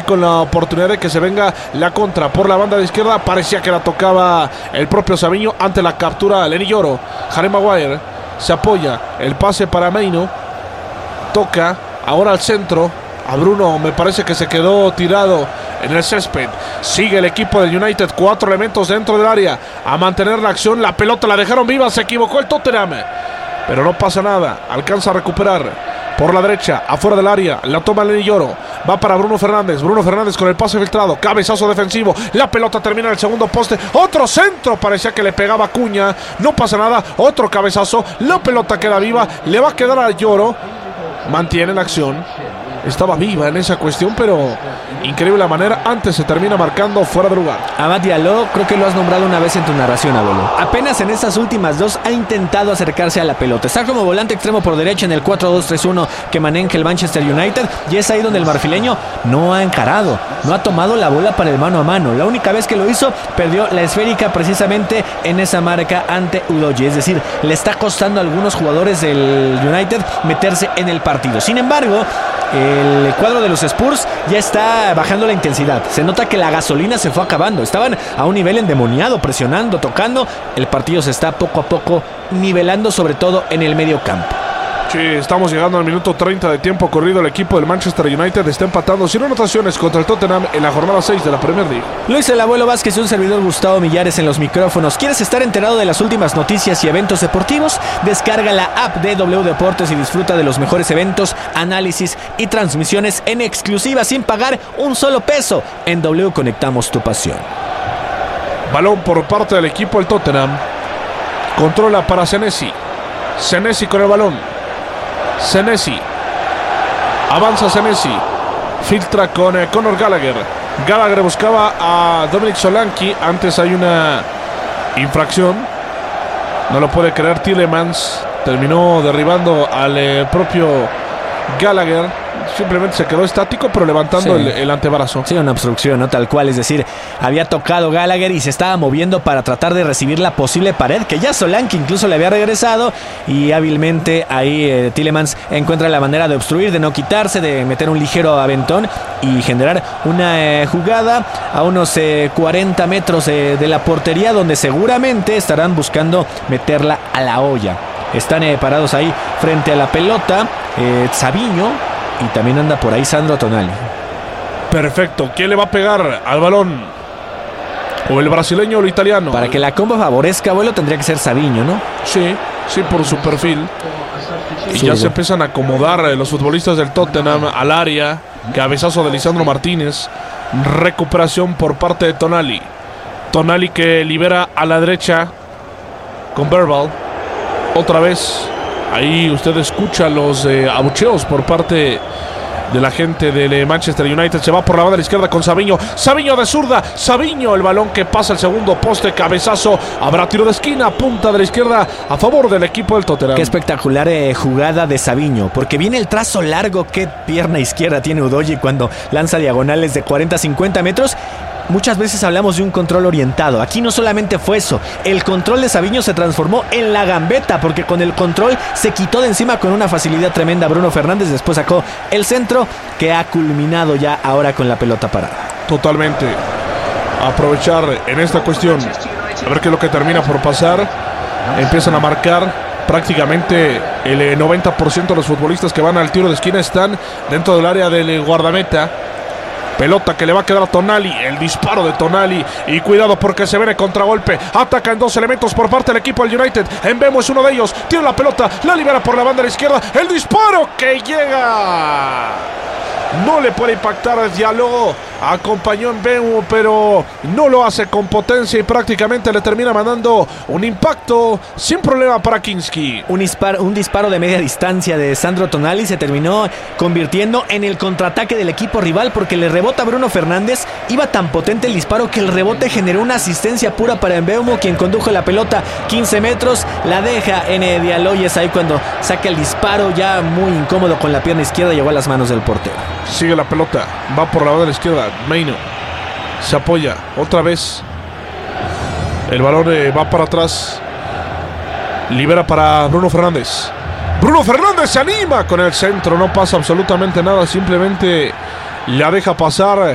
con la oportunidad de que se venga la contra por la banda de izquierda. Parecía que la tocaba el propio Savinho ante la captura de Lenny Yoro. Harry Maguire se apoya, el pase para Maino, toca ahora al centro a Bruno, me parece que se quedó tirado en el césped. Sigue el equipo del United, 4 elementos dentro del área a mantener la acción. La pelota la dejaron viva, se equivocó el Tottenham, pero no pasa nada, alcanza a recuperar por la derecha, afuera del área, la toma Lenny Yoro, va para Bruno Fernández con el pase filtrado, cabezazo defensivo, la pelota termina en el segundo poste, otro centro, parecía que le pegaba Cuña, no pasa nada, otro cabezazo, la pelota queda viva, le va a quedar a Yoro, mantiene la acción, estaba viva en esa cuestión, pero increíble la manera, antes se termina marcando fuera de lugar. Amad Diallo, creo que lo has nombrado una vez en tu narración, abuelo. Apenas en estas últimas dos ha intentado acercarse a la pelota. Está como volante extremo por derecha en el 4-2-3-1 que maneja el Manchester United, y es ahí donde el marfileño no ha encarado, no ha tomado la bola para el mano a mano. La única vez que lo hizo, perdió la esférica precisamente en esa marca ante Udogie. Es decir, le está costando a algunos jugadores del United meterse en el partido. Sin embargo, el cuadro de los Spurs ya está bajando la intensidad. Se nota que la gasolina se fue acabando. Estaban a un nivel endemoniado, presionando, tocando. El partido se está poco a poco nivelando, sobre todo en el medio campo. Sí, estamos llegando al minuto 30 de tiempo corrido. El equipo del Manchester United está empatando sin anotaciones contra el Tottenham en la jornada 6 de la Premier League. Luis el Abuelo Vázquez y un servidor Gustavo Millares en los micrófonos. ¿Quieres estar enterado de las últimas noticias y eventos deportivos? Descarga la app de W Deportes y disfruta de los mejores eventos, análisis y transmisiones en exclusiva sin pagar un solo peso. En W conectamos tu pasión. Balón por parte del equipo del Tottenham. Controla para Senesi. Senesi con el balón. Senesi, avanza Senesi, filtra con Conor Gallagher. Gallagher buscaba a Dominic Solanke. Antes hay una infracción, no lo puede creer Tielemans, terminó derribando al propio Gallagher. Simplemente se quedó estático, pero levantando el antebrazo. Sí, una obstrucción, ¿no? Tal cual, es decir, había tocado Gallagher y se estaba moviendo para tratar de recibir la posible pared, que ya Solanke incluso le había regresado, y hábilmente ahí Tielemans encuentra la manera de obstruir, de no quitarse, de meter un ligero aventón y generar una jugada a unos 40 metros de la portería, donde seguramente estarán buscando meterla a la olla. Están parados ahí frente a la pelota Savinho, y también anda por ahí Sandro Tonali. Perfecto. ¿Quién le va a pegar al balón? ¿O el brasileño o el italiano? Para que la comba favorezca, abuelo, tendría que ser Savinho, ¿no? Sí, por su perfil. Y sí, ya se empiezan a acomodar los futbolistas del Tottenham al área. Cabezazo de Lisandro Martínez. Recuperación por parte de Tonali. Tonali que libera a la derecha con Verbal. Otra vez. Ahí usted escucha los abucheos por parte de la gente del Manchester United. Se va por la banda de la izquierda con Savinho. Savinho de zurda. Savinho, el balón que pasa el segundo poste. Cabezazo. Habrá tiro de esquina. Punta de la izquierda a favor del equipo del Tottenham. Qué espectacular jugada de Savinho. Porque viene el trazo largo. Qué pierna izquierda tiene Udogie cuando lanza diagonales de 40-50 metros. Muchas veces hablamos de un control orientado. Aquí no solamente fue eso. El control de Savinho se transformó en la gambeta, porque con el control se quitó de encima con una facilidad tremenda Bruno Fernández. Después sacó el centro, que ha culminado ya ahora con la pelota parada. Totalmente. Aprovechar en esta cuestión. A ver qué es lo que termina por pasar. Empiezan a marcar. Prácticamente el 90% de los futbolistas que van al tiro de esquina están dentro del área del guardameta. Pelota que le va a quedar a Tonali. El disparo de Tonali. Y cuidado porque se viene contragolpe. Atacan dos elementos por parte del equipo del United. Mbeumo es uno de ellos. Tiene la pelota. La libera por la banda de la izquierda. El disparo que llega. No le puede impactar el Diallo. Acompañó Mbeumo, pero no lo hace con potencia y prácticamente le termina mandando un impacto sin problema para Kinski. Un disparo de media distancia de Sandro Tonali se terminó convirtiendo en el contraataque del equipo rival, porque le rebota a Bruno Fernández. Iba tan potente el disparo que el rebote generó una asistencia pura para Mbeumo, quien condujo la pelota 15 metros, la deja en Diallo, y es ahí cuando saca el disparo ya muy incómodo con la pierna izquierda, llegó a las manos del portero. Sigue la pelota, va por la banda de la izquierda. Maino se apoya otra vez. El balón va para atrás. Libera para Bruno Fernández. Bruno Fernández se anima con el centro. No pasa absolutamente nada. Simplemente la deja pasar